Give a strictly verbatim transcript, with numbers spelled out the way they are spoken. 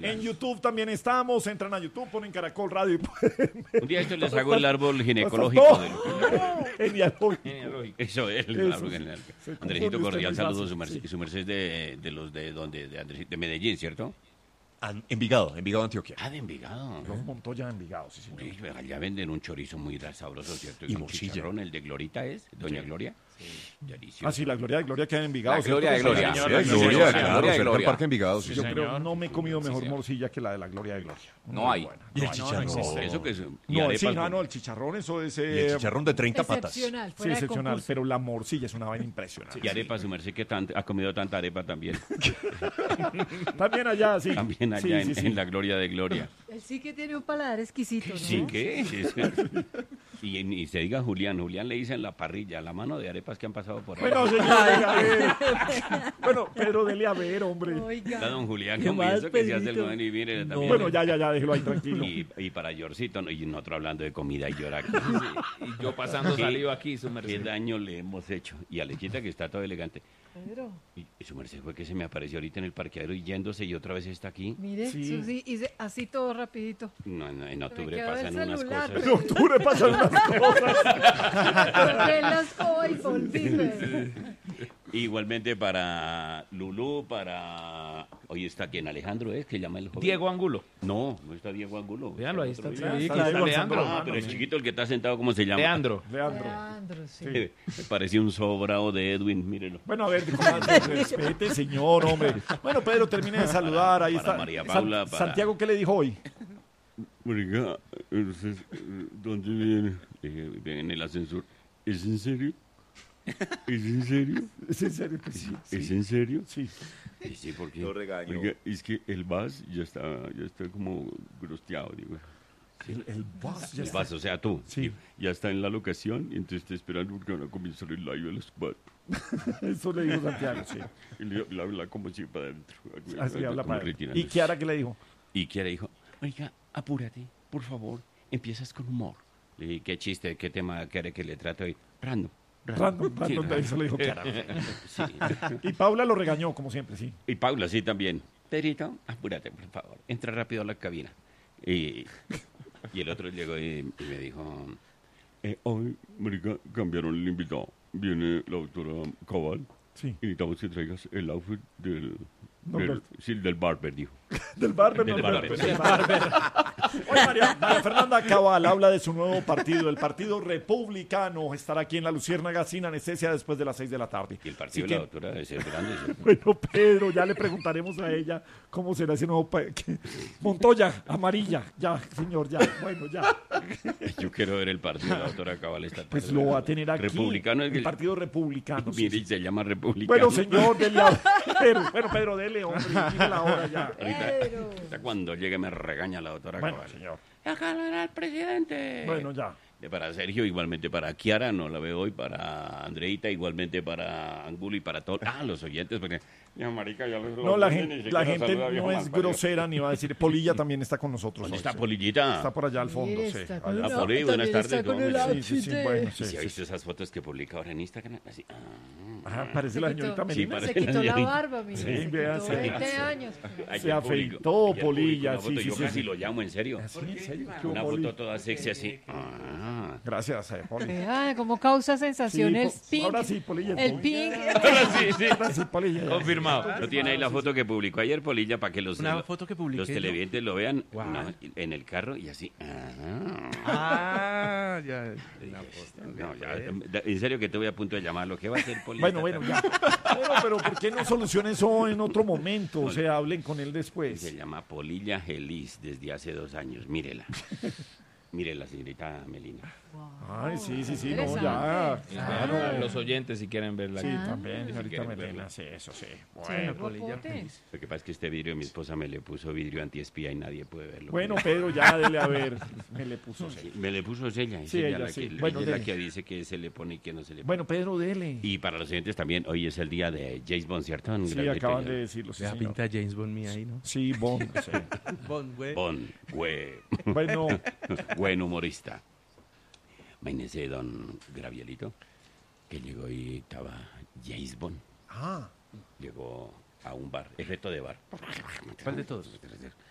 En YouTube también estamos. Entran a YouTube, ponen Caracol Radio y pueden ver. Un día esto les hago el árbol Hasta ginecológico. todo. De lo que- Genealógico. Genealógico. Eso es el Eso árbol sí. genealógico. Se Andresito, confunde cordial usted muy saludos. Su fácil, merced, sí. su merced es de, de los de donde, de, Andresito- de Medellín, ¿cierto? An- Envigado, Envigado, Antioquia. Ah, de Envigado. Los Montoya de Envigado, sí, señor. Uy, allá venden un chorizo muy sabroso, ¿cierto? Y Con morcilla. chicharrón, el de Glorita es, Doña Gloria. Delicioso. Ah, sí, la Gloria de Gloria queda en Envigado. La ¿cierto? Gloria de Sí, Gloria. señor. Sí, Sí, Gloria, señor, la claro, Gloria de cerca del Gloria. Parque Envigado. Sí, Yo señor. creo no me he comido Sí, mejor señor. morcilla que la de la Gloria de Gloria. No Muy hay. buena. Y el No hay. chicharrón. Eso que es. y No, arepas sí, con- no, no, el chicharrón, eso es... Y eh, el chicharrón de treinta patas. Excepcional, Sí, fuera de excepcional, concurso. pero la morcilla es una vaina impresionante. Y arepa, su merced que tan- ha comido tanta arepa también. También allá, sí. También allá Sí, en, sí, sí. en la Gloria de Gloria. Él sí que tiene un paladar exquisito, ¿no? Sí, ¿qué? Y, y se diga Julián, Julián le dicen la parrilla, la mano de arepas que han pasado por ahí. Bueno, señor, dele a ver. Bueno, Pedro, dele a ver, hombre. Está Oiga. don Julián, ¿Qué como más, eso que se hace el Pedrito? joven y mire también. Bueno, ya, ya, ya, déjelo ahí tranquilo. Y, y para Yorcito, ¿no? Y nosotros hablando de comida y llorar. Y yo pasando ¿Qué- saliva aquí, su ¿Qué merced. daño le hemos hecho? Y a Lechita, que está todo elegante. Pedro, Y, y su merced fue que se me apareció ahorita en el parqueadero y yéndose y otra vez está aquí. mire, Sí. sí. sí, y se- así todo rapidito. No, no, en octubre quedó el pasan unas celular, cosas. En octubre pasan unas cosas. Corté la escoba y volví. Pedro. Igualmente para Lulú, para... Hoy está quien, Alejandro, ¿es? Que llama el joven. Diego Angulo. No, no está Diego Angulo. Véanlo, ahí Otro está. día. Sí, está aquí está Diego Leandro. Alzando la Ah, pero el sí. chiquito, el que está sentado, ¿cómo se llama? Leandro. Leandro. Leandro, sí. Eh, Parecía un sobrado de Edwin, mírenlo. Bueno, a ver, comadre, respete, señor, hombre. Bueno, Pedro, termine de saludar. Ahí Para está. María San- Paula, para- Santiago, ¿qué le dijo hoy? Oiga, entonces, ¿dónde viene? Dije, viene en el ascensor. ¿Es en serio? ¿Es en serio? ¿Es en serio que sí? ¿Es en serio? Sí. Sí, sí, porque... Lo regaño. Oiga, es que el vas ya está, ya está como grosteado, digo. El, el boss ya El está. vas, o sea, tú. Sí. y ya está en la locación y entonces está esperando porque van a comenzar el live a las cuatro. Eso le dijo Santiago, sí. Y le, le habla como si para adentro. Así habla como para él. retirando. ¿Y Kiara qué le dijo? Y Kiara dijo, oiga, apúrate, por favor, empiezas con humor. Le dije, ¿qué chiste, qué tema quiere que le trate hoy? Random. Random, Sí, random, eso le dijo Kiara. Sí. Y Paula lo regañó, como siempre, sí. Y Paula, sí, también. Pedrito, apúrate, por favor. Entra rápido a la cabina. Y, y el otro llegó y, y me dijo, eh, hoy, marica, cambiaron el invitado. Viene la doctora Cabal Sí. y necesitamos que traigas el outfit del... No, del, pero- sí, del barber, dijo. Del barber, Del no, barber. del del barber. Oye, María, María Fernanda Cabal habla de su nuevo partido, el Partido Republicano. Estará aquí en la Luciérnaga sin anestesia después de las seis de la tarde. Y el Así partido de que, la doctora de ser grande. ¿sí? bueno, Pedro, ya le preguntaremos a ella cómo será ese nuevo... pa- que- Montoya, amarilla, ya, señor, ya, bueno, ya. Yo quiero ver el partido de la doctora Cabal esta tarde. Pues lo va a tener aquí. Republicano es el el Partido Republicano. sí, Mire, sí. y se llama republicano. Bueno, señor, dele a... Pedro, bueno, Pedro, dele, hombre, dime la hora ya. Ahorita, Pedro. ahorita cuando llegue me regaña la doctora Bueno, Cabal. señor. Acá no era el presidente. Bueno, ya. De para Sergio, igualmente para Kiara, no la veo hoy, para Andreita, igualmente para Angulo y para todos. Ah, los oyentes, porque... Ya, marica, ya los- No, los la oyentes gente, ni la siquiera gente saluda, viejo no es malparido. grosera ni va a decir. Polilla también está con nosotros. ¿Dónde hoy, está sí. Polillita? Está por allá al fondo, Mire, sí. está con allá. Ah, una- por ahí, buenas también está tardes, con el ¿cómo Sí, sí, sí, outfit de- bueno, ¿Y sí, si ha sí. visto esas fotos que publica ahora en Instagram? Así, ah, Ajá, parece Se la quitó- señorita Sí, Melina. parece Se quitó la señorita. barba, mire. Sí, se vea, quitó sí. veinte años. ayer Se afeitó, publicó- ayer publicó Polilla, una foto, sí, yo sí, sí, casi sí. lo llamo, en serio. ¿Sí? ¿En serio? ¿Qué Una hubo, Poli? foto toda sexy así. Ah. Gracias, eh, Poli. Vea cómo causa sensación Sí, el po- pink. ahora sí, Polilla, El Poli. pink. Ahora sí, sí. Ahora sí, Polilla. ya. Confirmado. No tiene ahí la foto que publicó ayer Polilla para que los, Una los- foto que publiqué los yo. televidentes lo vean Guau. no, en el carro y así. Ah. Ah, ya. No, ya, en serio que te voy a punto de llamarlo. ¿Qué va a hacer Polilla? Bueno, bueno, ya. Bueno, pero ¿por qué no solucionen eso en otro momento? O sea, hablen con él después. Se llama Polilla Gelis desde hace dos años. Mírela. Mírela, señorita Melina. Ay, sí, sí, sí, no, Interesante. ya. Claro. Claro, los oyentes si quieren verla. Sí, Ah. también, señorita quieren Melena, verlo. sí, eso sí. Bueno, Bueno, Lo que pasa es que este vidrio mi esposa me le puso vidrio antiespía y nadie puede verlo. bueno, Pedro, ya dele a ver. Me le puso sí. Me le puso ella. Es Sí, ella, ella la, sí. que, Bueno, ella es la dele. que dice que se le pone y que no se le pone. Bueno, Pedro, dele. Y para los oyentes también, hoy es el día de James Bond, ¿cierto? Un Sí, gran acaban detalle. de decirlo, sí, La señor. pinta James Bond mía ahí, ¿no? Sí, Bond, sí. Bond, güey. Bond, güey. Bueno, Buen humorista. Imagínese don Gravielito, que llegó y estaba James Bond. ah, Llegó a un bar, efecto de bar. ¿Cuál de todos?